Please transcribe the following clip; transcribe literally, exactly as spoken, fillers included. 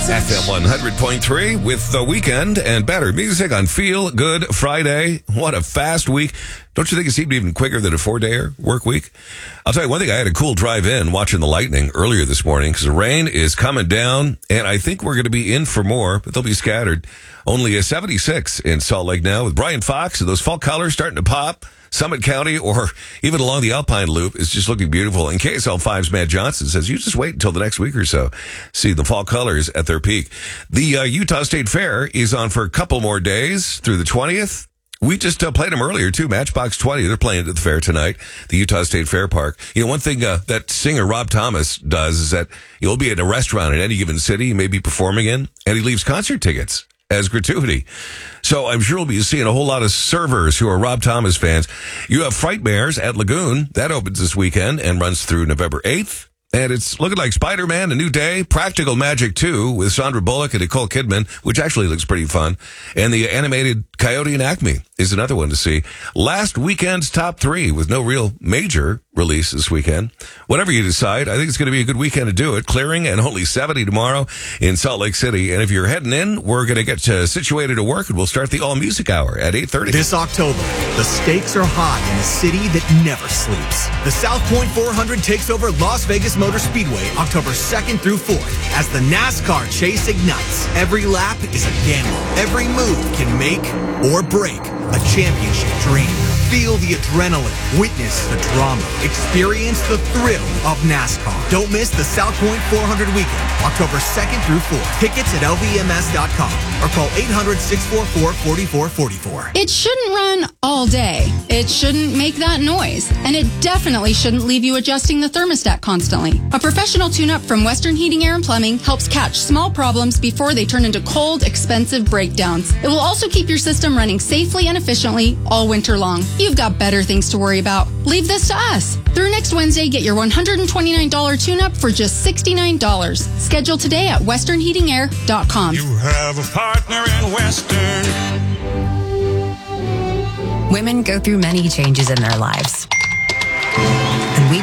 F M one hundred point three with The Weekend and better music on Feel Good Friday. What a fast week. Don't you think it seemed even quicker than a four-dayer work week? I'll tell you one thing. I had a cool drive-in watching the lightning earlier this morning because the rain is coming down, and I think we're going to be in for more, but they'll be scattered. Only a seventy-six in Salt Lake now with Brian Fox, and those fall colors starting to pop. Summit County, or even along the Alpine Loop, is just looking beautiful. And K S L five's Matt Johnson says, you just wait until the next week or so. See the fall colors at their peak. The uh, Utah State Fair is on for a couple more days through the twentieth. We just uh, played them earlier, too. Matchbox twenty, they're playing at the fair tonight, the Utah State Fair Park. You know, one thing uh, that singer Rob Thomas does is that he'll be at a restaurant in any given city he may be performing in, and he leaves concert tickets as gratuity. So I'm sure we'll be seeing a whole lot of servers who are Rob Thomas fans. You have Frightmares at Lagoon. That opens this weekend and runs through November eighth. And it's looking like Spider-Man, A New Day, Practical Magic two with Sandra Bullock and Nicole Kidman, which actually looks pretty fun. And the animated Coyote and Acme is another one to see. Last weekend's top three with no real major release this weekend. Whatever you decide, I think it's going to be a good weekend to do it. Clearing and only seventy tomorrow in Salt Lake City. And if you're heading in, we're going to get uh, situated to work, and we'll start the All Music Hour at eight thirty. This October, the stakes are high in a city that never sleeps. The South Point four hundred takes over Las Vegas Motor Speedway October second through fourth as the NASCAR chase ignites. Every lap is a gamble. Every move can make or break a championship dream. Feel the adrenaline. Witness the drama. Experience the thrill of NASCAR. Don't miss the South Point four hundred weekend, October second through fourth. Tickets at L V M S dot com or call eight hundred, six four four, four four four four. It shouldn't run all day. It shouldn't make that noise. And it definitely shouldn't leave you adjusting the thermostat constantly. A professional tune-up from Western Heating, Air and Plumbing helps catch small problems before they turn into cold, expensive breakdowns. It will also keep your system running safely and efficiently all winter long. You've got better things to worry about. Leave this to us. Through next Wednesday, get your one hundred twenty-nine dollars tune-up for just sixty-nine dollars. Schedule today at western heating air dot com. You have a partner in Western. Women go through many changes in their lives. And we